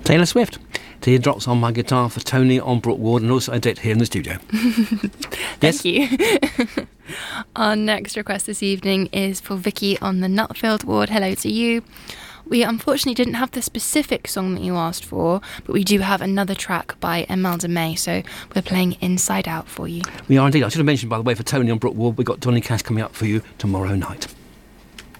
Taylor Swift. Teardrops on My Guitar for Tony on Brook Ward, and also Odette here in the studio. Thank you. Our next request this evening is for Vicky on the Nutfield Ward. Hello to you. We unfortunately didn't have the specific song that you asked for, but we do have another track by Imelda May, so we're playing Inside Out for you. We are indeed. I should have mentioned, by the way, for Tony on Brook Ward, we've got Johnny Cash coming up for you tomorrow night.